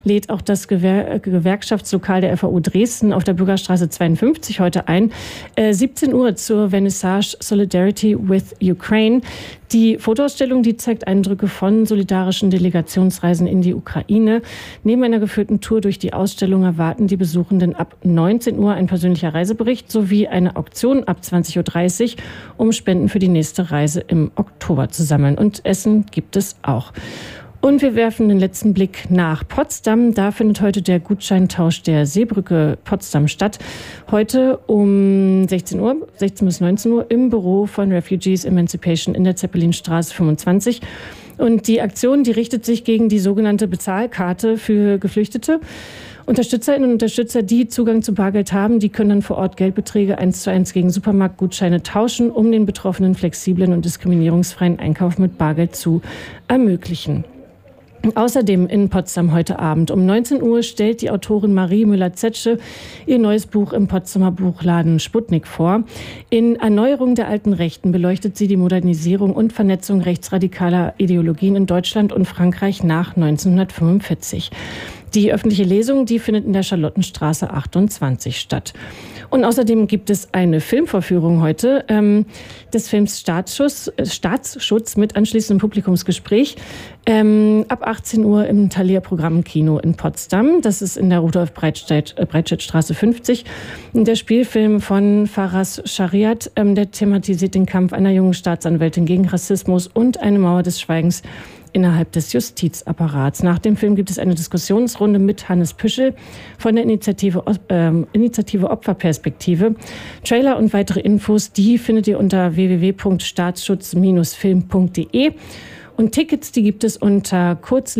lädt auch das Gewerkschaftslokal der FAU Dresden auf der Bürgerstraße 52 heute ein. 17 Uhr zur Vernissage Solidarity with Ukraine. Die Fotoausstellung, die zeigt Eindrücke von solidarischen Delegationsreisen in die Ukraine. Neben einer geführten Tour durch die Ausstellung erwarten die Besuchenden ab 19 Uhr ein persönlicher Reisebericht sowie eine Auktion ab 20.30 Uhr, um Spenden für die nächste Reise im Oktober zu sammeln. Und Essen gibt es auch. Und wir werfen den letzten Blick nach Potsdam. Da findet heute der Gutscheintausch der Seebrücke Potsdam statt. Heute um 16 bis 19 Uhr im Büro von Refugees Emancipation in der Zeppelinstraße 25. Und die Aktion, die richtet sich gegen die sogenannte Bezahlkarte für Geflüchtete. Unterstützerinnen und Unterstützer, die Zugang zu Bargeld haben, die können dann vor Ort Geldbeträge 1:1 gegen Supermarktgutscheine tauschen, um den Betroffenen flexiblen und diskriminierungsfreien Einkauf mit Bargeld zu ermöglichen. Außerdem in Potsdam heute Abend um 19 Uhr stellt die Autorin Marie Müller-Zetsche ihr neues Buch im Potsdamer Buchladen Sputnik vor. In Erneuerung der alten Rechten beleuchtet sie die Modernisierung und Vernetzung rechtsradikaler Ideologien in Deutschland und Frankreich nach 1945. Die öffentliche Lesung, die findet in der Charlottenstraße 28 statt. Und außerdem gibt es eine Filmvorführung heute des Films Staatsschutz mit anschließendem Publikumsgespräch ab 18 Uhr im Thalia-Programmkino in Potsdam. Das ist in der Rudolf-Breitscheid-Straße 50. Und der Spielfilm von Faraz Shariat, der thematisiert den Kampf einer jungen Staatsanwältin gegen Rassismus und eine Mauer des Schweigens innerhalb des Justizapparats. Nach dem Film gibt es eine Diskussionsrunde mit Hannes Püschel von der Initiative Opferperspektive. Trailer und weitere Infos, die findet ihr unter www.staatsschutz-film.de. Und Tickets, die gibt es unter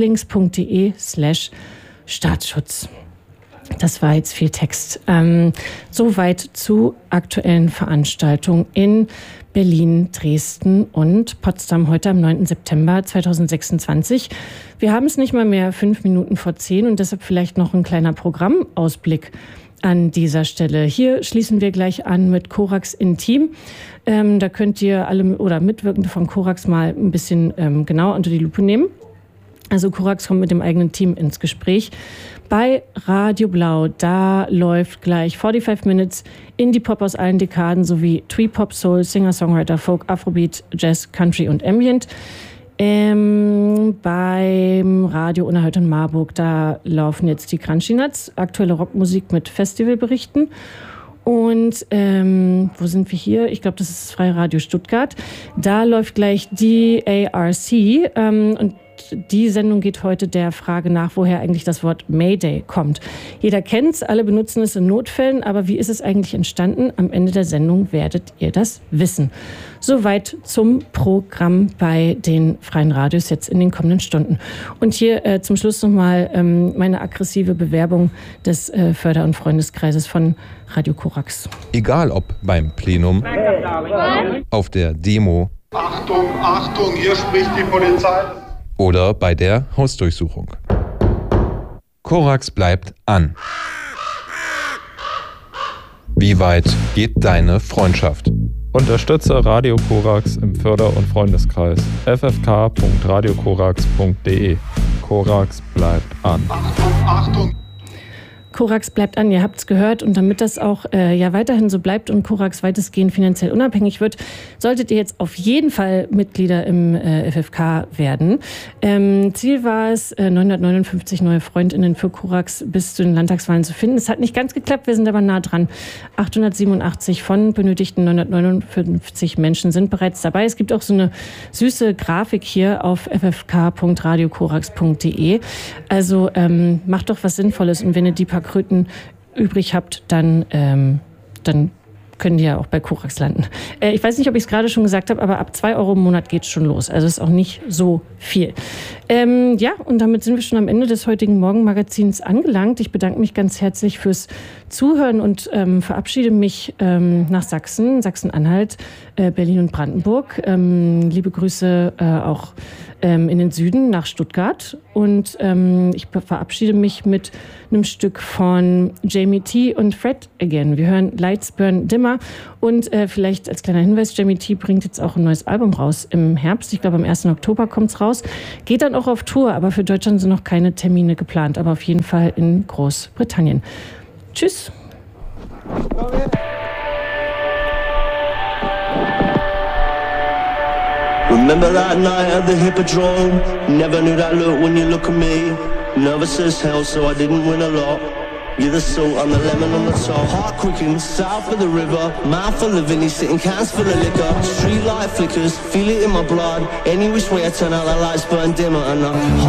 kurzlinks.de/Staatsschutz. Das war jetzt viel Text. Soweit zu aktuellen Veranstaltungen in Berlin, Dresden und Potsdam heute am 9. September 2026. Wir haben es nicht mal mehr 5 Minuten vor 10 und deshalb vielleicht noch ein kleiner Programmausblick an dieser Stelle. Hier schließen wir gleich an mit Korax Intim. Da könnt ihr alle oder Mitwirkende von Korax mal ein bisschen genauer unter die Lupe nehmen. Also Korax kommt mit dem eigenen Team ins Gespräch. Bei Radio Blau, da läuft gleich 45 Minutes Indie-Pop aus allen Dekaden sowie Twee-Pop, Soul, Singer-Songwriter, Folk, Afrobeat, Jazz, Country und Ambient. Beim Radio Unerhört in Marburg, da laufen jetzt die Crunchy Nuts, aktuelle Rockmusik mit Festivalberichten. Und wo sind wir hier? Ich glaube, das ist das Freie Radio Stuttgart. Da läuft gleich die ARC und die Sendung geht heute der Frage nach, woher eigentlich das Wort Mayday kommt. Jeder kennt's, alle benutzen es in Notfällen, aber wie ist es eigentlich entstanden? Am Ende der Sendung werdet ihr das wissen. Soweit zum Programm bei den Freien Radios jetzt in den kommenden Stunden. Und hier zum Schluss nochmal meine aggressive Bewerbung des Förder- und Freundeskreises von Radio Korax. Egal ob beim Plenum, auf der Demo, Achtung, Achtung, hier spricht die Polizei. Oder bei der Hausdurchsuchung. Korax bleibt an. Wie weit geht deine Freundschaft? Unterstütze Radio Korax im Förder- und Freundeskreis. ffk.radiokorax.de. Korax bleibt an. Achtung, Achtung. Korax bleibt an, ihr habt es gehört. Und damit das auch weiterhin so bleibt und Korax weitestgehend finanziell unabhängig wird, solltet ihr jetzt auf jeden Fall Mitglieder im FFK werden. Ziel war es, 959 neue FreundInnen für Korax bis zu den Landtagswahlen zu finden. Es hat nicht ganz geklappt, wir sind aber nah dran. 887 von benötigten 959 Menschen sind bereits dabei. Es gibt auch so eine süße Grafik hier auf ffk.radiokorax.de. Also macht doch was Sinnvolles und wenn ihr die paar Kröten übrig habt, dann können die ja auch bei Korax landen. Ich weiß nicht, ob ich es gerade schon gesagt habe, aber ab 2 Euro im Monat geht's schon los. Also ist auch nicht so viel. Und damit sind wir schon am Ende des heutigen Morgenmagazins angelangt. Ich bedanke mich ganz herzlich fürs Zuhören und verabschiede mich nach Sachsen-Anhalt, Berlin und Brandenburg. Liebe Grüße auch in den Süden nach Stuttgart. Und ich verabschiede mich mit einem Stück von Jamie T. und Fred Again. Wir hören Lights Burn Dimmer. Januar. Und vielleicht als kleiner Hinweis, Jamie T bringt jetzt auch ein neues Album raus im Herbst. Ich glaube, am 1. Oktober kommt es raus. Geht dann auch auf Tour, aber für Deutschland sind noch keine Termine geplant. Aber auf jeden Fall in Großbritannien. Tschüss. Remember that night at the Hippodrome? Never knew that look when you look at me. Nervous as hell, so I didn't win a lot. You're the salt, I'm the lemon on the top. Heart quickens, south of the river. Mouth full of Vinny, sitting cans full of liquor. Street light flickers, feel it in my blood. Any which way I turn out, the lights burn dimmer. And